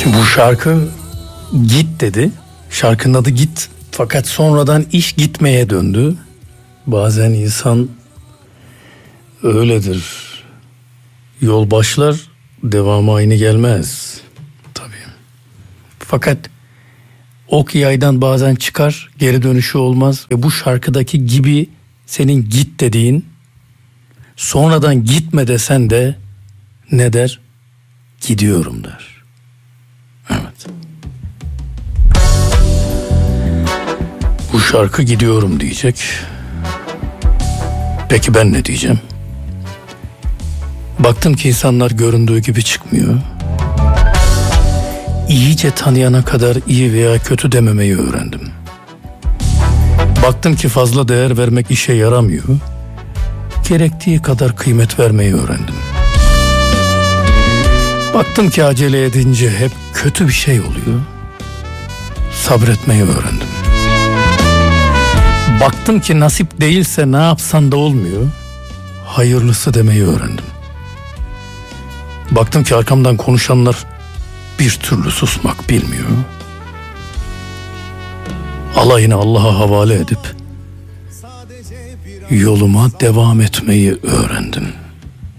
Şimdi bu şarkı git dedi. Şarkının adı Git. Fakat sonradan iş gitmeye döndü. Bazen insan öyledir. Yol başlar, devamı aynı gelmez. Tabii. Fakat ok yaydan bazen çıkar, geri dönüşü olmaz. Ve bu şarkıdaki gibi senin git dediğin, sonradan gitme desen de ne der? Gidiyorum der. Evet. Bu şarkı gidiyorum diyecek. Peki ben ne diyeceğim? Baktım ki insanlar göründüğü gibi çıkmıyor. İyice tanıyana kadar iyi veya kötü dememeyi öğrendim. Baktım ki fazla değer vermek işe yaramıyor. Gerektiği kadar kıymet vermeyi öğrendim. Baktım ki acele edince hep kötü bir şey oluyor. Sabretmeyi öğrendim. Baktım ki nasip değilse ne yapsan da olmuyor. Hayırlısı demeyi öğrendim. Baktım ki arkamdan konuşanlar bir türlü susmak bilmiyor. Alayını Allah'a havale edip yoluma devam etmeyi öğrendim.